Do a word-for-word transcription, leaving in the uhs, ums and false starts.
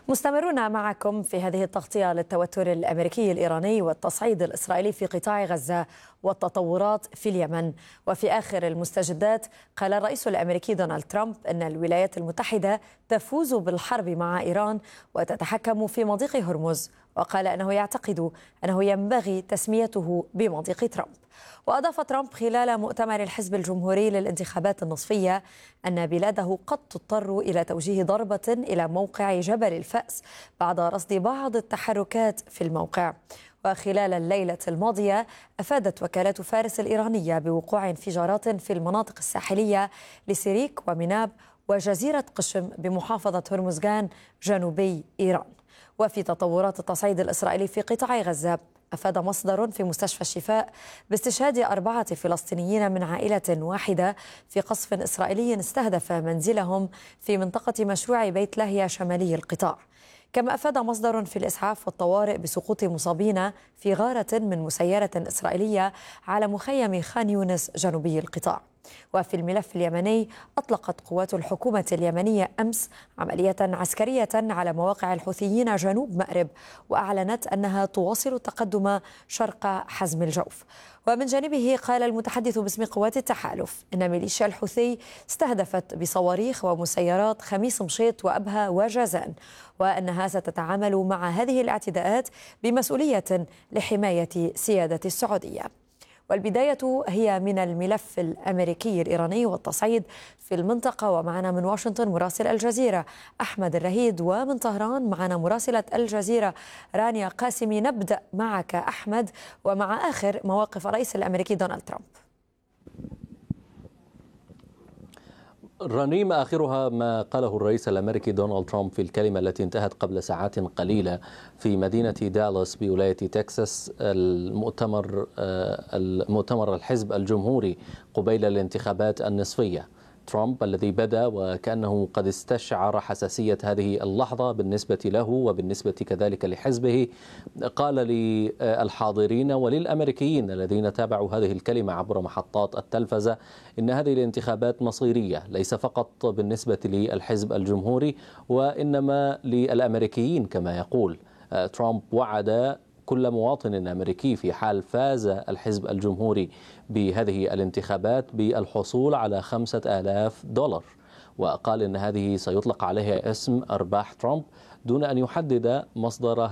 مستمرون معكم في هذه التغطية للتوتر الأمريكي الإيراني والتصعيد الإسرائيلي في قطاع غزة والتطورات في اليمن. وفي آخر المستجدات قال الرئيس الأمريكي دونالد ترامب أن الولايات المتحدة تفوز بالحرب مع إيران وتتحكم في مضيق هرمز، وقال أنه يعتقد أنه ينبغي تسميته بمضيق ترامب. وأضاف ترامب خلال مؤتمر الحزب الجمهوري للانتخابات النصفية أن بلاده قد تضطر إلى توجيه ضربة إلى موقع جبل الفأس بعد رصد بعض التحركات في الموقع. وخلال الليلة الماضية أفادت وكالة فارس الإيرانية بوقوع انفجارات في المناطق الساحلية لسيريك ومناب وجزيرة قشم بمحافظة هرمزغان جنوبي إيران. وفي تطورات التصعيد الإسرائيلي في قطاع غزة، أفاد مصدر في مستشفى الشفاء باستشهاد أربعة فلسطينيين من عائلة واحدة في قصف إسرائيلي استهدف منزلهم في منطقة مشروع بيت لاهيا شمالي القطاع. كما أفاد مصدر في الإسعاف والطوارئ بسقوط مصابين في غارة من مسيرة إسرائيلية على مخيم خان يونس جنوبي القطاع. وفي الملف اليمني، أطلقت قوات الحكومة اليمنية أمس عملية عسكرية على مواقع الحوثيين جنوب مأرب، وأعلنت أنها تواصل التقدم شرق حزم الجوف. ومن جانبه قال المتحدث باسم قوات التحالف إن ميليشيا الحوثي استهدفت بصواريخ ومسيرات خميس مشيط وأبها وجازان، وأنها ستتعامل مع هذه الاعتداءات بمسؤولية لحماية سيادة السعودية. والبداية هي من الملف الأمريكي الإيراني والتصعيد في المنطقة، ومعنا من واشنطن مراسل الجزيرة أحمد الرهيد، ومن طهران معنا مراسلة الجزيرة رانيا قاسمي. نبدأ معك أحمد ومع آخر مواقف الرئيس الأمريكي دونالد ترامب. رنيم، آخرها ما قاله الرئيس الأمريكي دونالد ترامب في الكلمة التي انتهت قبل ساعات قليلة في مدينة دالاس بولاية تكساس، المؤتمر المؤتمر الحزب الجمهوري قبيل الانتخابات النصفية. ترامب الذي بدا وكأنه قد استشعر حساسية هذه اللحظة بالنسبة له وبالنسبة كذلك لحزبه، قال للحاضرين وللأمريكيين الذين تابعوا هذه الكلمة عبر محطات التلفزة إن هذه الانتخابات مصيرية، ليس فقط بالنسبة للحزب الجمهوري وإنما للأمريكيين كما يقول. ترامب وعد كل مواطن أمريكي في حال فاز الحزب الجمهوري بهذه الانتخابات بالحصول على خمسة آلاف دولار، وقال إن هذه سيطلق عليها اسم أرباح ترامب دون أن يحدد مصدرها